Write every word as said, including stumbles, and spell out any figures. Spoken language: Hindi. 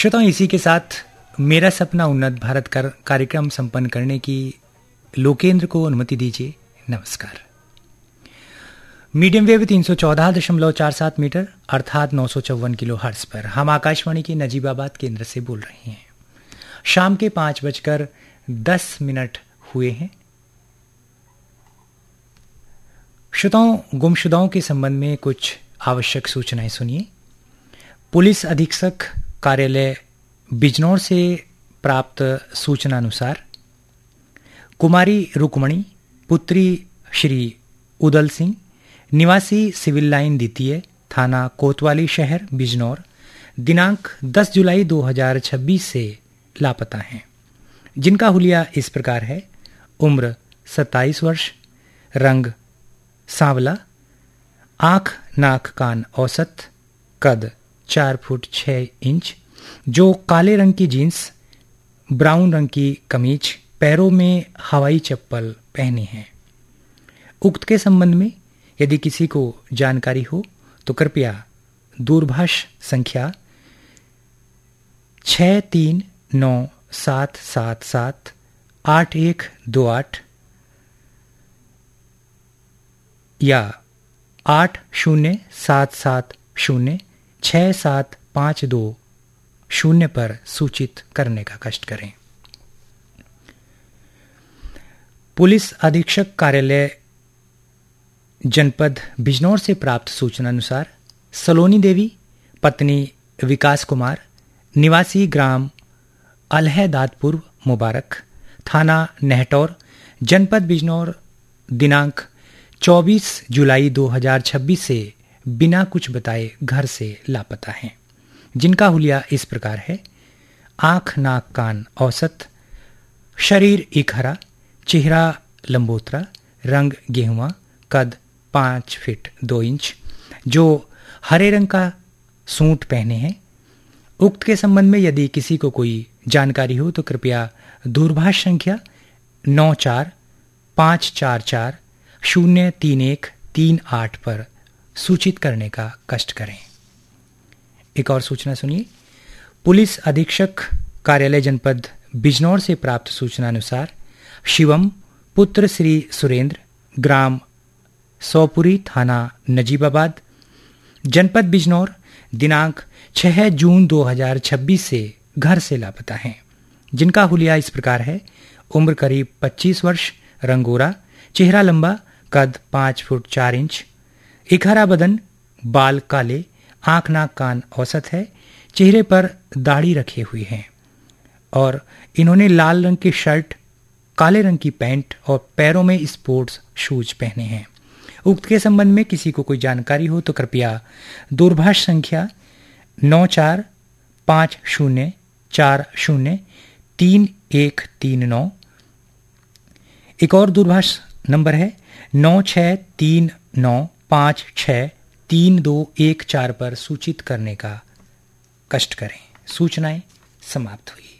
श्रोताओं, इसी के साथ मेरा सपना उन्नत भारत का कार्यक्रम संपन्न करने की लोकेंद्र को अनुमति दीजिए। नमस्कार। मीडियम वेव तीन सौ चौदह दशमलव चार सात मीटर अर्थात नौ सौ चौवन किलो हर्ट्ज पर हम आकाशवाणी के नजीबाबाद केंद्र से बोल रहे हैं। शाम के पांच बजकर दस मिनट हुए हैं। श्रोताओं, गुमशुदाओं के संबंध में कुछ आवश्यक सूचनाएं सुनिए। पुलिस अधीक्षक कार्यालय बिजनौर से प्राप्त सूचना अनुसार कुमारी रुक्मणी पुत्री श्री उदल सिंह निवासी सिविल लाइन द्वितीय थाना कोतवाली शहर बिजनौर दिनांक दस जुलाई दो हज़ार छब्बीस से लापता हैं, जिनका हुलिया इस प्रकार है। उम्र सत्ताईस वर्ष, रंग सांवला, आंख नाक कान औसत, कद चार फुट छह इंच, जो काले रंग की जीन्स, ब्राउन रंग की कमीज, पैरों में हवाई चप्पल पहने हैं। उक्त के संबंध में यदि किसी को जानकारी हो तो कृपया दूरभाष संख्या छः तीन नौ सात सात सात आठ एक दो आठ या आठ शून्य सात सात शून्य छः सात पाँच दो शून्य पर सूचित करने का कष्ट करें। पुलिस अधीक्षक कार्यालय जनपद बिजनौर से प्राप्त सूचना अनुसार सलोनी देवी पत्नी विकास कुमार निवासी ग्राम अलहदादपुर मुबारक थाना नेहटौर जनपद बिजनौर दिनांक चौबीस जुलाई दो हज़ार छब्बीस से बिना कुछ बताए घर से लापता हैं, जिनका हुलिया इस प्रकार है। आंख नाक कान औसत, शरीर एक हरा, चेहरा लंबोतरा, रंग गेहुआ, कद पाँच फीट दो इंच, जो हरे रंग का सूट पहने हैं। उक्त के संबंध में यदि किसी को कोई जानकारी हो तो कृपया दूरभाष संख्या नौ चार पाँच चार चार शून्य तीन एक तीन आठ पर सूचित करने का कष्ट करें। एक और सूचना सुनिए। पुलिस अधीक्षक कार्यालय जनपद बिजनौर से प्राप्त सूचना अनुसार शिवम पुत्र श्री सुरेंद्र ग्राम सौपुरी थाना नजीबाबाद जनपद बिजनौर दिनांक छह जून दो हज़ार छब्बीस से घर से लापता हैं, जिनका हुलिया इस प्रकार है। उम्र करीब पच्चीस वर्ष, रंग गोरा, चेहरा लंबा, कद पाँच फुट चार इंच, एक हरा बदन, बाल काले, आंख नाक कान औसत है, चेहरे पर दाढ़ी रखे हुए हैं और इन्होंने लाल रंग की शर्ट, काले रंग की पैंट और पैरों में स्पोर्ट्स शूज पहने हैं। उक्त के संबंध में किसी को कोई जानकारी हो तो कृपया दूरभाष संख्या नौ चार पाँच शून्य चार शून्य तीन एक तीन नौ, एक और दूरभाष नंबर है नौ छः तीन नौ पाँच छः तीन दो एक चार पर सूचित करने का कष्ट करें। सूचनाएं समाप्त हुई।